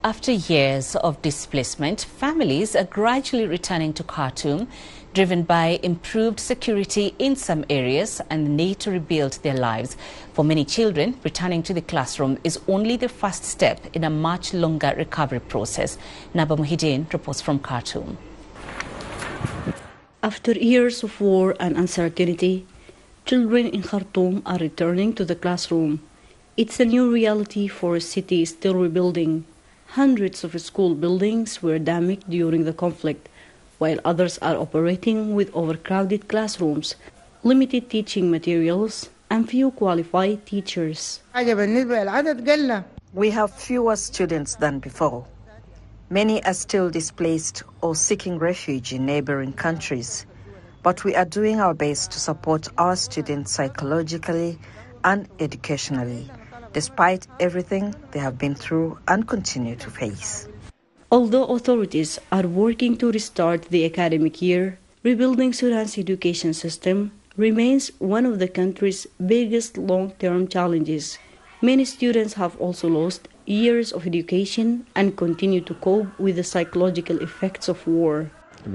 After years of displacement, families are gradually returning to Khartoum, driven by improved security in some areas and the need to rebuild their lives. For many children, returning to the classroom is only the first step in a much longer recovery process. Naba Muhyiddin reports from Khartoum. After years of war and uncertainty, children in Khartoum are returning to the classroom. It's a new reality for a city still rebuilding. Hundreds of school buildings were damaged during the conflict, while others are operating with overcrowded classrooms, limited teaching materials, and few qualified teachers. We have fewer students than before. Many are still displaced or seeking refuge in neighboring countries, but we are doing our best to support our students psychologically and educationally, despite everything they have been through and continue to face. Although authorities are working to restart the academic year, rebuilding Sudan's education system remains one of the country's biggest long-term challenges. Many students have also lost years of education and continue to cope with the psychological effects of war.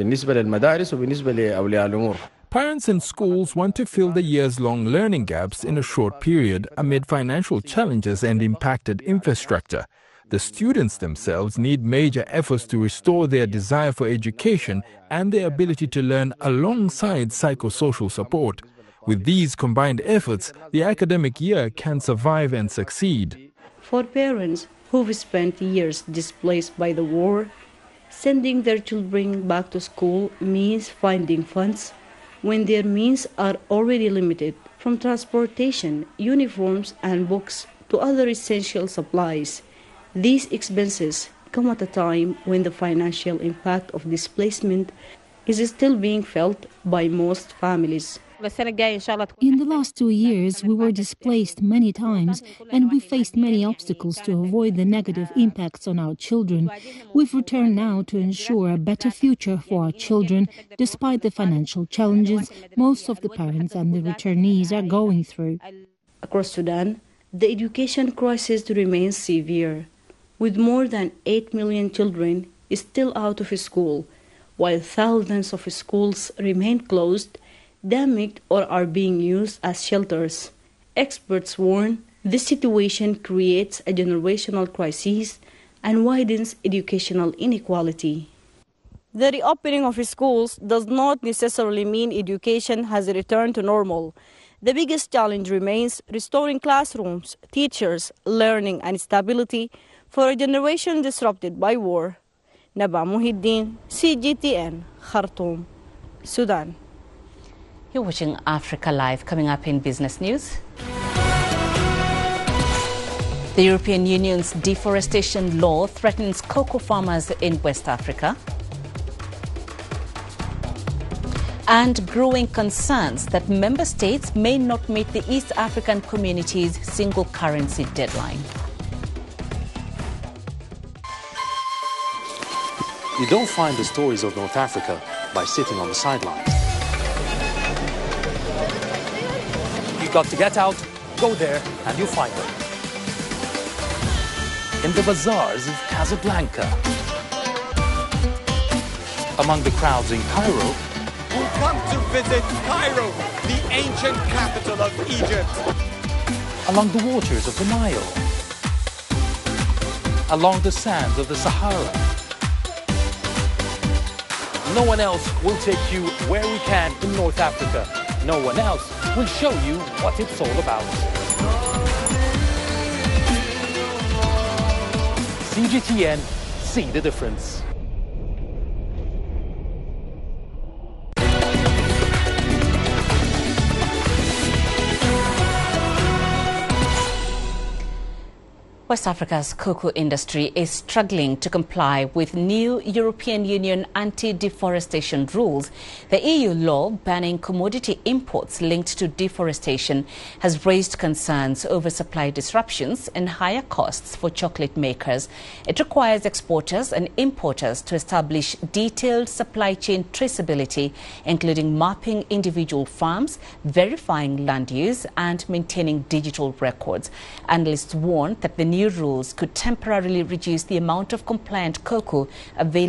Parents and schools want to fill the years-long learning gaps in a short period amid financial challenges and impacted infrastructure. The students themselves need major efforts to restore their desire for education and their ability to learn alongside psychosocial support. With these combined efforts, the academic year can survive and succeed. For parents who've spent years displaced by the war, sending their children back to school means finding funds when their means are already limited, from transportation, uniforms and books to other essential supplies. These expenses come at a time when the financial impact of displacement is still being felt by most families. In the last 2 years, we were displaced many times and we faced many obstacles to avoid the negative impacts on our children. We've returned now to ensure a better future for our children, despite the financial challenges most of the parents and the returnees are going through. Across Sudan, the education crisis remains severe, with more than 8 million children still out of school, while thousands of schools remain closed, damaged or are being used as shelters. Experts warn this situation creates a generational crisis and widens educational inequality. The reopening of schools does not necessarily mean education has returned to normal. The biggest challenge remains restoring classrooms, teachers, learning and stability for a generation disrupted by war. Naba Muhyiddin, CGTN, Khartoum, Sudan. You're watching Africa Live. Coming up in business news, the European Union's deforestation law threatens cocoa farmers in West Africa, and growing concerns that member states may not meet the East African Community's single currency deadline. You don't find the stories of North Africa by sitting on the sidelines. You've got to get out, go there, and you'll find them. In the bazaars of Casablanca, among the crowds in Cairo, who come to visit Cairo, the ancient capital of Egypt. Along the waters of the Nile, along the sands of the Sahara. No one else will take you where we can in North Africa. No one else will show you what it's all about. CGTN, see the difference. West Africa's cocoa industry is struggling to comply with new European Union anti-deforestation rules. The EU law banning commodity imports linked to deforestation has raised concerns over supply disruptions and higher costs for chocolate makers. It requires exporters and importers to establish detailed supply chain traceability, including mapping individual farms, verifying land use, and maintaining digital records. Analysts warn that the new new rules could temporarily reduce the amount of compliant cocoa available